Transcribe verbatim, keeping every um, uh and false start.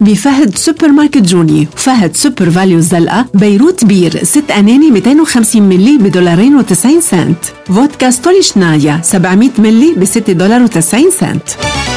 بفهد سوبر ماركت جوني، وفهد سوبر فاليو الزلقة، بيروت بير ست أناني مئتين وخمسين ملي بدولارين وتسعين سنت، فودكا ستوليشنايا سبعمئة ملي بستة دولار وتسعين سنت.